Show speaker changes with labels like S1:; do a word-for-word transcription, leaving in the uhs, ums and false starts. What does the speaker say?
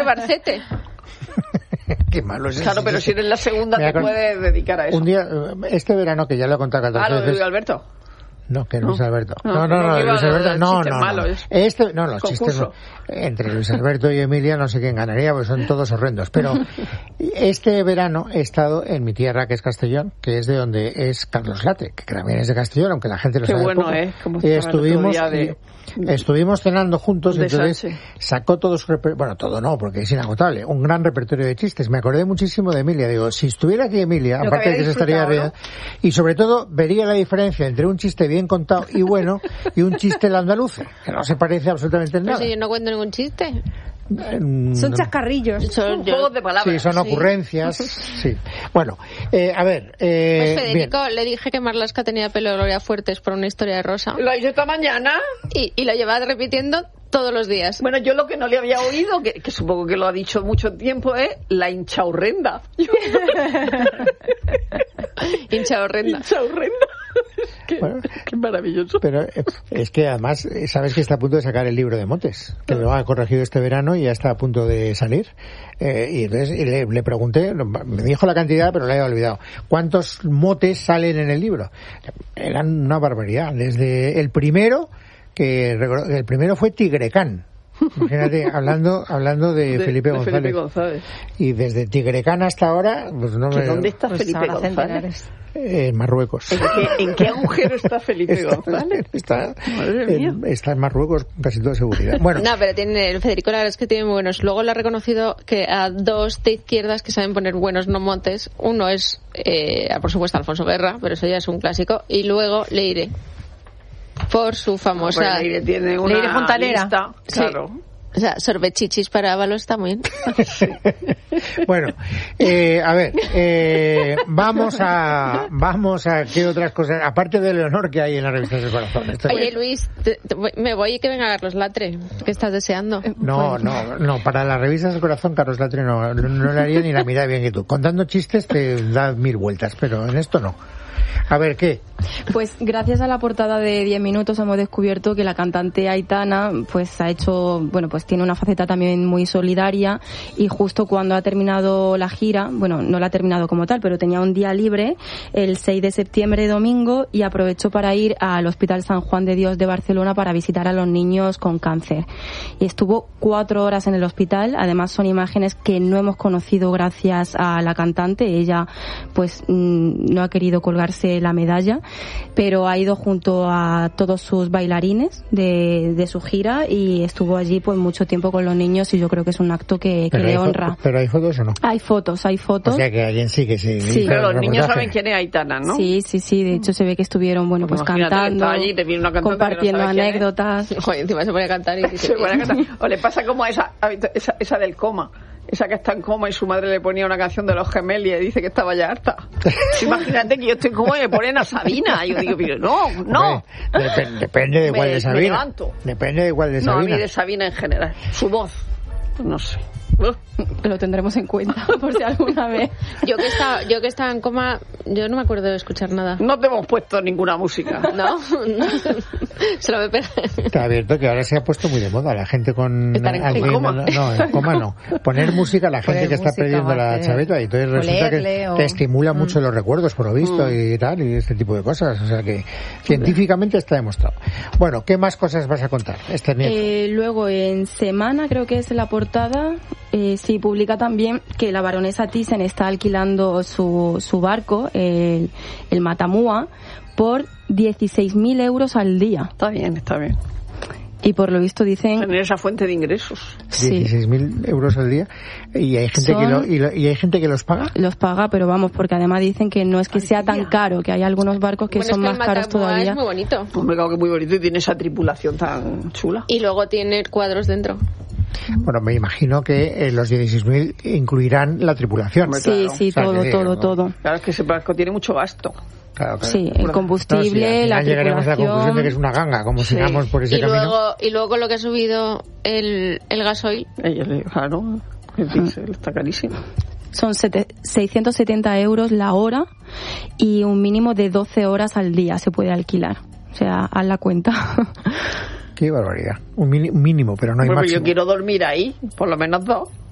S1: Albacete.
S2: Qué malo es eso.
S3: Claro, pero si eres la segunda te
S2: con...
S3: puedes dedicar a eso.
S2: Un día, este verano, que ya lo he contado catorce
S3: ah, lo de
S2: veces...
S3: Luis Alberto.
S2: No, que Luis
S3: no.
S2: Alberto.
S3: No,
S2: No, no, no, no Luis Alberto, no, no, no. Este, no, los chistes no. Entre Luis Alberto y Emilia no sé quién ganaría, porque son todos horrendos. Pero este verano he estado en mi tierra, que es Castellón, que es de donde es Carlos Latre, que también es de Castellón, aunque la gente lo
S3: Qué
S2: sabe
S3: bueno,
S2: poco.
S3: ¿eh? Como
S2: y estuvimos, de... estuvimos cenando juntos, y entonces Sánchez. Sacó todo su repertorio, bueno, todo no, porque es inagotable, un gran repertorio de chistes. Me acordé muchísimo de Emilia. Digo, si estuviera aquí Emilia,
S3: lo
S2: aparte
S3: que
S2: de que se estaría riendo, ¿no? Y sobre todo vería la diferencia entre un chiste bien contado y bueno y un chiste el andaluce, que no se parece absolutamente en nada.
S1: Pero si yo no cuento ningún chiste.
S4: Mm, son chascarrillos,
S3: son juegos de palabras.
S2: Sí, son ocurrencias. Sí. sí. Bueno, eh, a ver. Eh,
S1: pues Federico, bien. Le dije que Marlaska tenía pelo de Gloria Fuertes por una historia de Rosa.
S3: Lo hizo esta mañana.
S1: Y, y lo llevaba repitiendo todos los días.
S3: Bueno, yo lo que no le había oído, que, que supongo que lo ha dicho mucho tiempo, es la hinchaurrenda.
S1: Hinchaurrenda.
S3: Hinchaurrenda. Qué, bueno, qué maravilloso.
S2: Pero es que además, sabes que está a punto de sacar el libro de motes, que lo ha corregido este verano y ya está a punto de salir. Eh, y entonces y le, le pregunté, me dijo la cantidad, pero la he olvidado. ¿Cuántos motes salen en el libro? Eran una barbaridad. Desde el primero, que el primero fue Tigrecán. Imagínate, hablando hablando de, de, Felipe, de González.
S3: Felipe González.
S2: Y desde Tigrecán hasta ahora, pues no me...
S3: ¿Dónde está
S4: pues
S3: Felipe González?
S2: En Marruecos.
S3: ¿En qué, ¿En qué agujero está Felipe
S2: está,
S3: González?
S2: Está, en, está en Marruecos casi toda seguridad. Bueno.
S1: No, pero tiene, el Federico la verdad es que tiene muy buenos. Luego le ha reconocido que a dos de izquierdas que saben poner buenos no montes. Uno es, eh, por supuesto, Alfonso Guerra, pero eso ya es un clásico. Y luego Leire. Por su famosa...
S3: No, Leire tiene una
S4: Leire Fontanera.
S3: Lista, claro.
S1: Sí. O sea, sorbechichis para Ábalos está muy bien.
S2: Bueno, eh, a ver, eh, vamos a, vamos a qué otras cosas, aparte de Leonor que hay en las revistas del corazón. Esto
S1: Oye,
S2: es...
S1: Luis, te, te, me voy y que venga Carlos Latre, que estás deseando.
S2: No, no, no, para las revistas del corazón Carlos Latre no, no le haría ni la mitad bien que tú. Contando chistes te da mil vueltas, pero en esto no. A ver, ¿qué?
S5: Pues gracias a la portada de diez minutos hemos descubierto que la cantante Aitana pues ha hecho, bueno, pues tiene una faceta también muy solidaria y justo cuando ha terminado la gira, bueno, no la ha terminado como tal, pero tenía un día libre el seis de septiembre, domingo, y aprovechó para ir al Hospital San Juan de Dios de Barcelona para visitar a los niños con cáncer. Y estuvo cuatro horas en el hospital, además son imágenes que no hemos conocido gracias a la cantante, ella pues no ha querido colgarse la medalla, pero ha ido junto a todos sus bailarines de, de su gira y estuvo allí pues mucho tiempo con los niños y yo creo que es un acto que, que le honra.
S2: ¿Pero hay fotos o no?
S5: Hay fotos, hay fotos.
S2: O sea que alguien sí que sí.
S5: sí.
S3: Pero los niños saben quién es Aitana, ¿no?
S5: Sí, sí, sí, de hecho se ve que estuvieron, bueno, pues, pues cantando,
S3: allí, te viene una
S5: compartiendo
S3: no
S5: anécdotas.
S1: Joder, encima se pone a cantar y
S3: se pone a cantar. O le pasa como a esa, esa, esa del coma. Esa que está en coma y su madre le ponía una canción de los Gemelli y dice que estaba ya harta. Imagínate que yo estoy en coma y me ponen a Sabina. Y yo digo, pero no, no.
S2: Dep- depende de cuál de Sabina.
S3: Me levanto.
S2: Depende de cuál de Sabina.
S3: No, a mí de Sabina en general. Su voz, no sé.
S5: Lo tendremos en cuenta por si alguna vez.
S1: Yo que estaba, yo que estaba en coma, yo no me acuerdo de escuchar nada.
S3: No te hemos puesto ninguna música.
S1: No, no. Solo me pega.
S2: Está abierto que ahora se ha puesto muy de moda la gente con
S1: Estar en
S2: alguien,
S3: coma.
S2: No, no, en coma no. Poner música a la gente
S4: Poner
S2: que está
S4: música,
S2: perdiendo la
S4: hacer...
S2: chaveta y entonces resulta que
S4: o...
S2: te estimula mm. mucho los recuerdos por lo visto mm. y tal y este tipo de cosas, o sea que científicamente está demostrado. Bueno, ¿qué más cosas vas a contar? Este nieto.
S5: Eh, luego en Semana, creo que es la portada, eh, sí publica también que la baronesa Thyssen está alquilando su, su barco, el, el Matamua, por dieciséis mil euros al día.
S3: Está bien, está bien.
S5: Y por lo visto dicen...
S3: Tener esa fuente de ingresos.
S2: dieciséis mil euros al día. ¿Y hay gente,
S5: Son...
S2: que lo, y, lo, ¿Y hay gente que los paga?
S5: Los paga, pero vamos, porque además dicen que no es que
S3: Ay,
S5: sea
S3: tía.
S5: tan caro, que hay algunos barcos que
S1: bueno,
S5: son
S1: es que
S5: más caros todavía.
S1: Es muy bonito.
S3: Hombre, claro que muy bonito y tiene esa tripulación tan chula.
S1: Y luego tiene cuadros dentro.
S2: Bueno, me imagino que eh, los dieciséis mil incluirán la tripulación.
S3: Hombre,
S5: sí,
S3: claro.
S5: sí,
S2: o sea,
S5: todo,
S2: que,
S5: todo,
S2: ¿no?
S5: todo.
S3: Claro, es que ese barco tiene mucho gasto.
S2: Claro, claro.
S5: Sí, el combustible,
S2: no, sí,
S5: la
S2: llegaremos a la conclusión de
S5: tripulación.
S2: que es una ganga, como
S3: Sí.
S2: sigamos por ese
S1: Y
S2: camino.
S1: luego, y luego lo que ha subido el, el gasoil.
S3: Ella le claro, el diésel está carísimo.
S5: Son sete- seiscientos setenta euros la hora y un mínimo de doce horas al día se puede alquilar. O sea, haz la cuenta.
S2: Qué barbaridad. Un, mini- un mínimo, pero no hay
S3: Bueno,
S2: máximo.
S3: yo quiero dormir ahí, por lo menos dos.